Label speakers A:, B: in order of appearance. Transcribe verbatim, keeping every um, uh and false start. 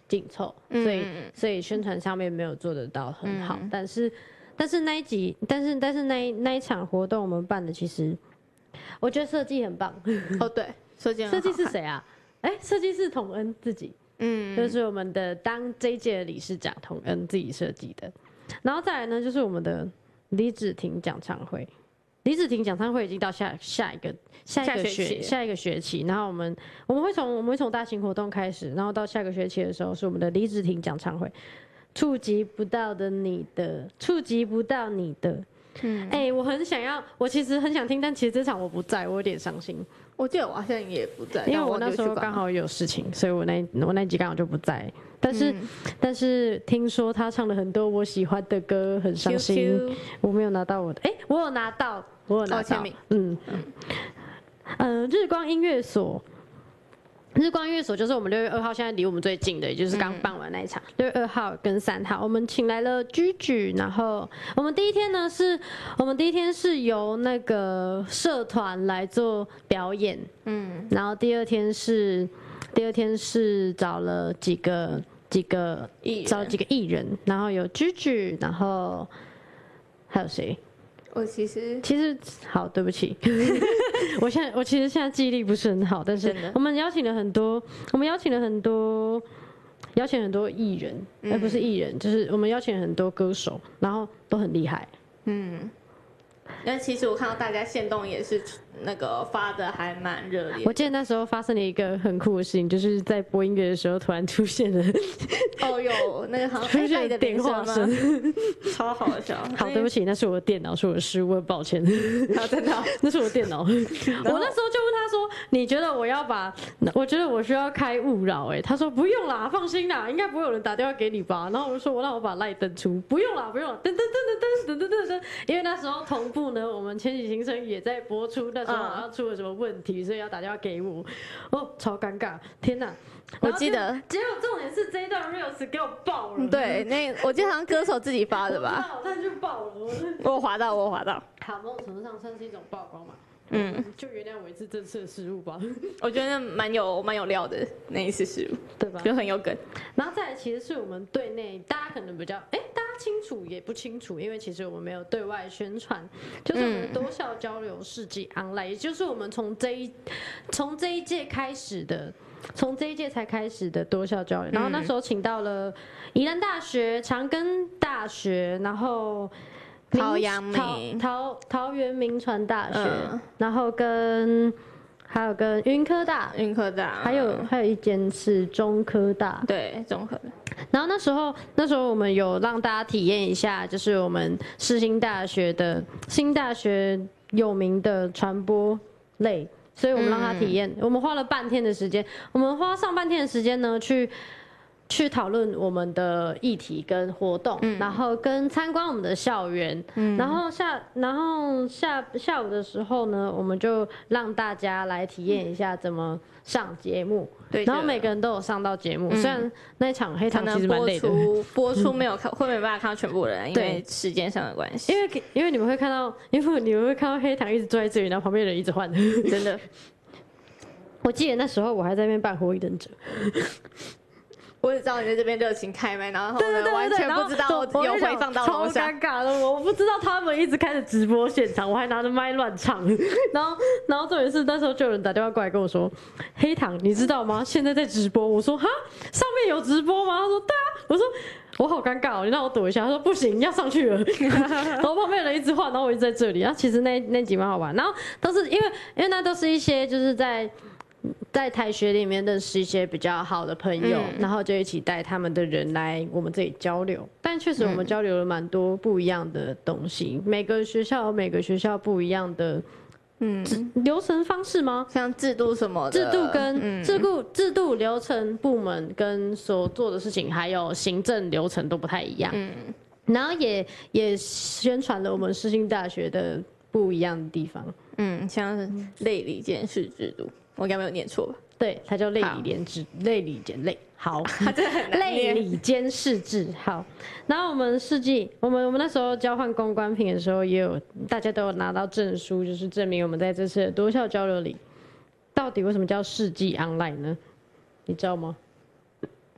A: 紧凑，所以所以宣传上面没有做得到很好。嗯、但是但是那一集，但是但是那一那一场活动我们办的，其实我觉得设计很棒。
B: 哦，对，设计
A: 设计是谁啊？哎、欸，设计是童恩自己，嗯，就是我们的当这一届的理事长童恩自己设计的。然后再来呢，就是我们的李芷婷讲唱会。李芷婷讲唱会已经到下下一个下一个学下一个学期，然后我们我们会从我们会从大型活动开始，然后到下个学期的时候是我们的李芷婷讲唱会，触及不到的你的，触及不到你的，嗯，哎、欸，我很想要，我其实很想听，但其实这场我不在，我有点伤心。
B: 我记得我好像也不在，
A: 因为我那时候刚好有事情，所以我那我那集刚好就不在。但是、嗯、但是听说他唱了很多我喜欢的歌，很伤心。Q Q 我没有拿到我的，哎、欸，我有拿到，我有拿到。哦、嗯嗯、呃，日光音乐所。日光音乐所就是我们六月二号，现在离我们最近的，也就是刚办完那一场。六、嗯、月二号跟三号，我们请来了居居，然后我们第一天呢是，我们第一天是由那个社团来做表演，嗯，然后第二天是，第二天是找了几个几个找几个艺人，然后有居居，然后还有谁？
B: 我其实
A: 其实好，对不起，我现在我其实现在记忆力不是很好，但是我们邀请了很多，我们邀请了很多，邀请很多艺人，而、嗯、不是艺人，就是我们邀请了很多歌手，然后都很厉害，嗯。
B: 那其实我看到大家限动也是那个发的还蛮热烈。
A: 我记得那时候发生了一个很酷的事情，就是在播音乐的时候突然出现了，
B: 哦有那个好像
A: 出现了电话声，
B: 超好笑。
A: 好，对不起，那是我的电脑，是我的失误，抱歉。
B: 好，真的，
A: 那是我的电脑。我那时候就问他说：“你觉得我要把？我觉得我需要开勿扰。”哎，他说：“不用啦，放心啦，应该不会有人打电话给你吧？”然后我就说：“我让我把赖登出，不用啦，不用啦，噔噔噔噔噔噔噔噔。”因为那时候同步呢，我们千禧新生也在播出，那时候好像出了什么问题，所以要打电话给我，哦，超尴尬，天哪！
B: 我记得，
A: 结果重点是这一段 reels 给我爆了。
B: 对，那我记得好像歌手自己发的吧？
A: 好像就爆了，
B: 我有滑到，我有滑到。
A: 好，某种程度上算是一种曝光嘛。嗯，就原谅我一次这次的失误吧。
B: 我觉得蛮有蛮有料的那一次失误，
A: 对吧？
B: 就很有梗。
A: 然后再来，其实是我们队内大家可能比较哎，大家清楚也不清楚，因为其实我们没有对外宣传，就是我们多校交流世纪 online，、嗯、也就是我们从这一从这一届开始的。从这一届才开始的多校交流，然后那时候请到了宜兰大学、长庚大学，然后
B: 桃阳明、
A: 桃桃园民传大学，嗯、然后跟还有跟云科大、
B: 云科大，
A: 还有还有一间是中科大，
B: 对，中科大。
A: 然后那时候那时候我们有让大家体验一下，就是我们世新大学的新大学有名的传播类。所以我们让他体验、嗯，我们花了半天的时间，我们花上半天的时间呢，去去讨论我们的议题跟活动，嗯、然后跟参观我们的校园，嗯、然后下然后下下午的时候呢，我们就让大家来体验一下怎么上节目，对，然后每个人都有上到节目，嗯、虽然那一场黑糖其实蛮累的，
B: 播出播出没有看，会没办法看到全部人，因为时间上的关系，
A: 因为因为你们会看到，因为你们会看到黑糖一直坐在这里，然后旁边的人一直换，
B: 真的。
A: 我记得那时候我还在那边扮火影忍者，
B: 我只知道你在这边热情开麦，然后呢，对对对对完全不知道有回放到楼
A: 上，超尴尬的，我不知道他们一直开始直播现场，我还拿着麦乱唱，然后然后重点是那时候就有人打电话过来跟我说，黑糖你知道吗？现在在直播，我说哈，上面有直播吗？他说对啊，我说。我好尴尬哦，你让我躲一下。他说不行，要上去了。然后旁边的人一直换，然后我一直在这里。然后其实那那集蛮好玩，然后都是因为因为那都是一些就是在在台学里面认识一些比较好的朋友，嗯、然后就一起带他们的人来我们这里交流。但确实我们交流了蛮多不一样的东西，每个学校有每个学校不一样的。嗯，流程方式吗？
B: 像制度什么的，
A: 制度跟、嗯、制度、制度流程部门跟所做的事情，还有行政流程都不太一样。嗯，然后也也宣传了我们世新大学的不一样的地方。
B: 嗯，像是类理监事制度，我应该没有念错吧？
A: 对，它叫类理监制，类理监类。好，类理监事制好。然后我们世纪，我们我们那时候交换公关品的时候，也有大家都有拿到证书，就是证明我们在这次的多校交流里，到底为什么叫世纪 online 呢？你知道吗？